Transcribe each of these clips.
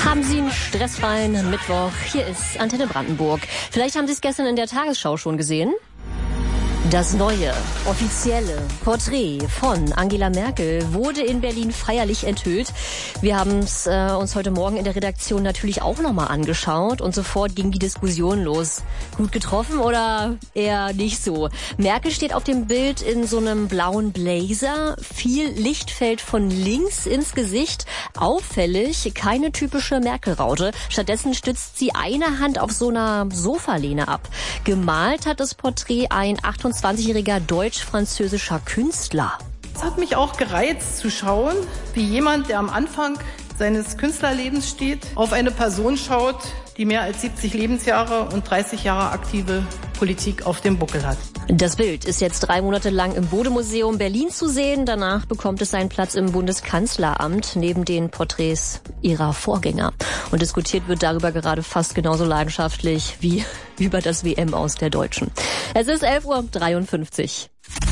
Haben Sie einen stressfreien Mittwoch? Hier ist Antenne Brandenburg. Vielleicht haben Sie es gestern in der Tagesschau schon gesehen. Das neue, offizielle Porträt von Angela Merkel wurde in Berlin feierlich enthüllt. Wir haben es uns heute Morgen in der Redaktion natürlich auch nochmal angeschaut und sofort ging die Diskussion los. Gut getroffen oder eher nicht so? Merkel steht auf dem Bild in so einem blauen Blazer. Viel Licht fällt von links ins Gesicht. Auffällig, keine typische Merkel-Raute. Stattdessen stützt sie eine Hand auf so einer Sofalehne ab. Gemalt hat das Porträt ein 28-jähriger deutsch-französischer Künstler. Es hat mich auch gereizt zu schauen, wie jemand, der am Anfang seines Künstlerlebens steht, auf eine Person schaut, die mehr als 70 Lebensjahre und 30 Jahre aktive Politik auf dem Buckel hat. Das Bild ist jetzt 3 Monate lang im Bode-Museum Berlin zu sehen. Danach bekommt es seinen Platz im Bundeskanzleramt neben den Porträts ihrer Vorgänger. Und diskutiert wird darüber gerade fast genauso leidenschaftlich wie über das WM aus der Deutschen. Es ist 11:53 Uhr.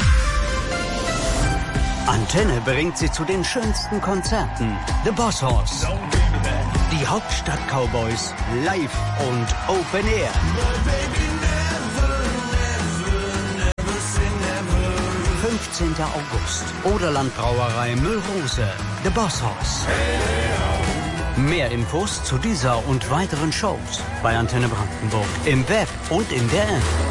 Antenne bringt sie zu den schönsten Konzerten. The Boss Horse. Die Hauptstadt Cowboys live und Open Air. 15. August. Oderland Brauerei Müllrose. The Boss Horse. Mehr Infos zu dieser und weiteren Shows bei Antenne Brandenburg im Web und in der App.